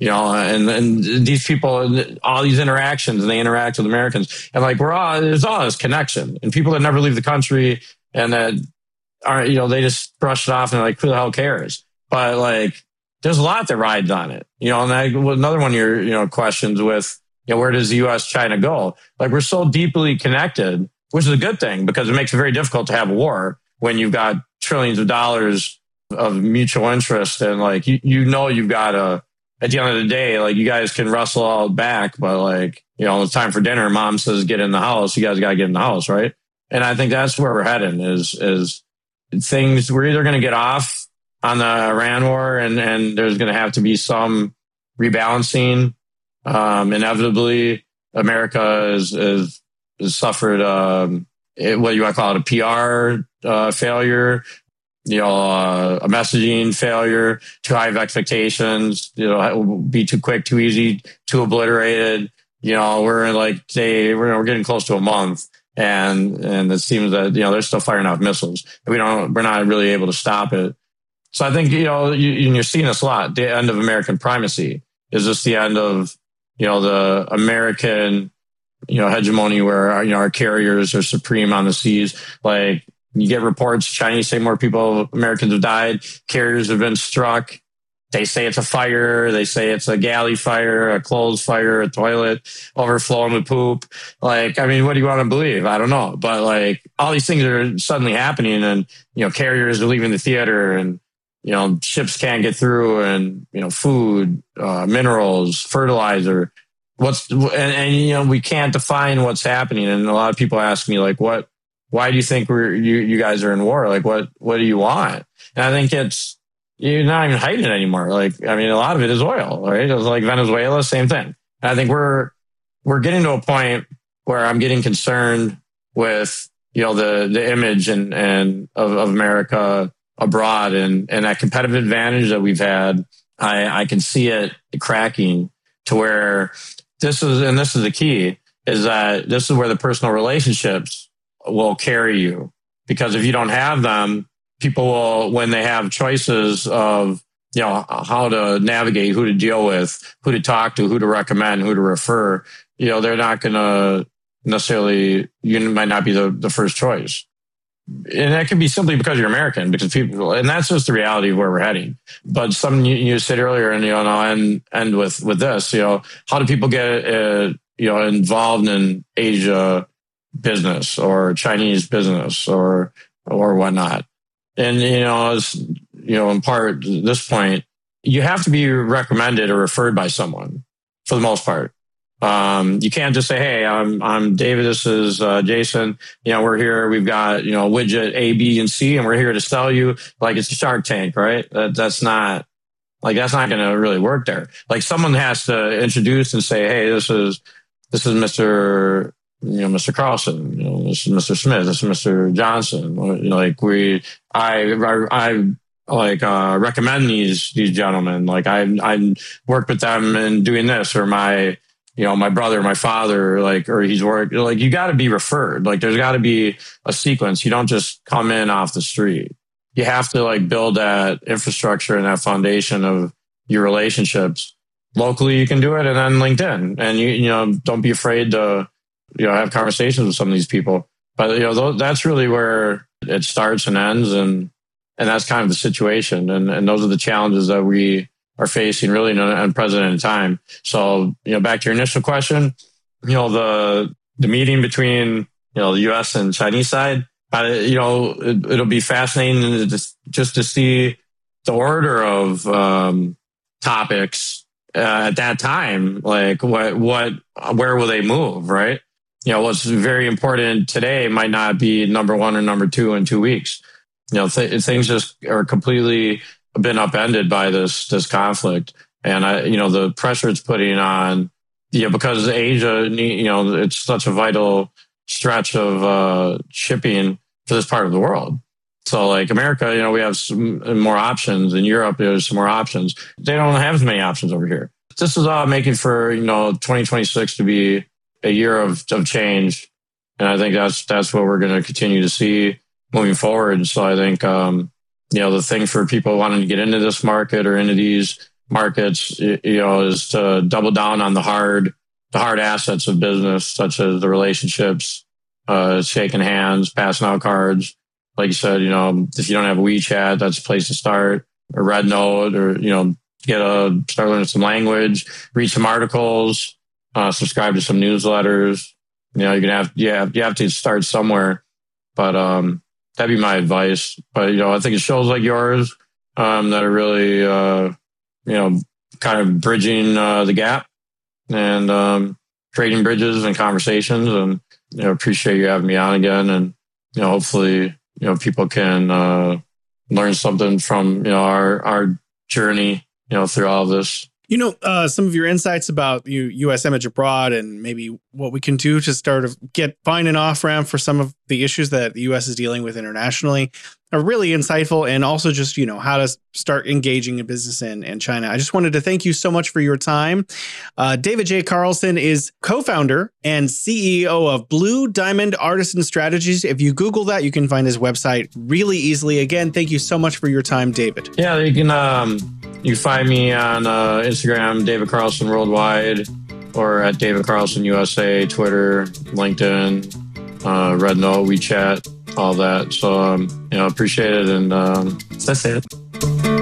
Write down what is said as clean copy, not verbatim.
and these people, all these interactions, and they interact with Americans, and like there's all this connection, and people that never leave the country and that aren't, they just brush it off and they're like, who the hell cares? But like, there's a lot that rides on it, and another one of your, questions with, where does the U.S. China go? Like, we're so deeply connected, which is a good thing because it makes it very difficult to have a war when you've got trillions of dollars of mutual interest. And like, you've got at the end of the day, like, you guys can wrestle all back, but like, it's time for dinner. Mom says, get in the house. You guys got to get in the house. Right. And I think that's where we're heading is things. We're either going to get off on the Iran war and there's going to have to be some rebalancing. Inevitably, America has suffered what you want to call it, a PR failure, a messaging failure, too high of expectations, be too quick, too easy, too obliterated. We're like we're getting close to a month, and it seems that they're still firing off missiles. We're not really able to stop it. So I think you're seeing this a lot. The end of American primacy is just the end of the American, hegemony where our carriers are supreme on the seas. Like, you get reports, Chinese say more Americans have died. Carriers have been struck. They say it's a fire. They say it's a galley fire, a clothes fire, a toilet overflowing with poop. Like, I mean, what do you want to believe? I don't know. But like, all these things are suddenly happening, and, carriers are leaving the theater, and, ships can't get through, and, food, minerals, fertilizer. We can't define what's happening. And a lot of people ask me, like, why do you think you guys are in war? Like, what do you want? And I think you're not even hiding it anymore. Like, I mean, a lot of it is oil, right? It's like Venezuela, same thing. And I think we're getting to a point where I'm getting concerned with, the image and of America abroad and that competitive advantage that we've had. I can see it cracking to where this is the key, is that this is where the personal relationships will carry you. Because if you don't have them, people will, when they have choices of, how to navigate, who to deal with, who to talk to, who to recommend, who to refer, they're not going to necessarily, you might not be the first choice. And that could be simply because you're American, because people, and that's just the reality of where we're heading. But something you said earlier, and I'll end with this, how do people get, involved in Asia business or Chinese business or whatnot? And, in part, at this point, you have to be recommended or referred by someone for the most part. You can't just say, hey, I'm David. This is Jason. We're here. We've got, widget A, B, and C, and we're here to sell you like it's a Shark Tank, right? That's not going to really work there. Like, someone has to introduce and say, hey, this is Mr. Mr. Carlson, this is Mr. Smith, this is Mr. Johnson. I recommend these gentlemen. Like, I worked with them in doing this, or my brother, my father, or he's worked, you got to be referred. Like, there's got to be a sequence. You don't just come in off the street. You have to build that infrastructure and that foundation of your relationships. Locally, you can do it, and then LinkedIn, and don't be afraid to, have conversations with some of these people. But, that's really where it starts and ends. And that's kind of the situation. And those are the challenges that we are facing really in an unprecedented time. So, back to your initial question, the meeting between, the U.S. and Chinese side, it'll be fascinating just to see the order of topics at that time. Like, where will they move, right? What's very important today might not be number one or number two in 2 weeks. Things just are completely been upended by this conflict. And the pressure it's putting on, because Asia, it's such a vital stretch of shipping for this part of the world. So like America, we have some more options. In Europe, there's some more options. They don't have as many options over here. This is all making for, 2026 to be a year of change. And I think that's what we're going to continue to see moving forward. So I think, the thing for people wanting to get into this market or into these markets, is to double down on the hard assets of business, such as the relationships, shaking hands, passing out cards. Like you said, if you don't have WeChat, that's a place to start. Or Red Note, or start learning some language, read some articles, subscribe to some newsletters. You have to start somewhere. But that'd be my advice. But I think it shows like yours that are really kind of bridging the gap and creating bridges and conversations. And appreciate you having me on again. And hopefully people can learn something from our journey through all of this. Some of your insights about U.S. image abroad and maybe what we can do to start to find an off-ramp for some of the issues that the U.S. is dealing with internationally are really insightful, and also just, how to start engaging in business in China. I just wanted to thank you so much for your time. David J. Carlson is co-founder and CEO of Blue Diamond Artisan Strategies. If you Google that, you can find his website really easily. Again, thank you so much for your time, David. Yeah, you can find me on Instagram, David Carlson Worldwide, or at David Carlson USA, Twitter, LinkedIn, Red Note, WeChat, all that. So, appreciate it. And that's it.